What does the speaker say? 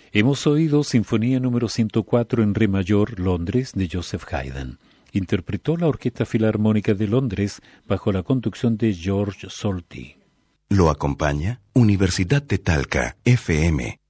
Hemos oído Sinfonía número 104 en Re mayor, Londres, de Joseph Haydn. Interpretó la Orquesta Filarmónica de Londres bajo la conducción de George Solti. Lo acompaña Universidad de Talca, FM